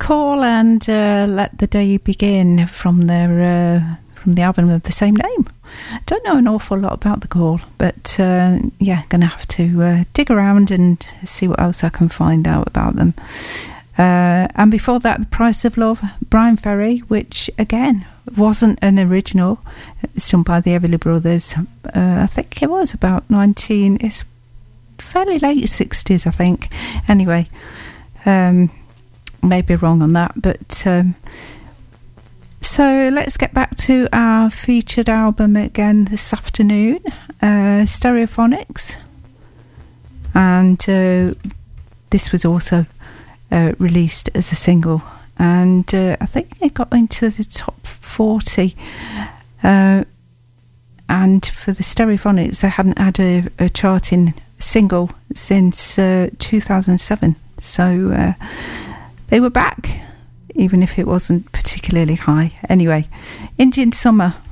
Call and Let the Day Begin from the album of the same name. Don't know an awful lot about the Call, but gonna have to dig around and see what else I can find out about them. And before that, The Price of Love, Brian Ferry, which again wasn't an original. It's done by the Everly Brothers. I think it was about it's fairly late 60s, I think. Anyway, may be wrong on that, but so let's get back to our featured album again this afternoon, Stereophonics, and this was also released as a single, and I think it got into the top 40, and for the Stereophonics they hadn't had a charting single since 2007, so they were back, even if it wasn't particularly high. Anyway, Indian Summer.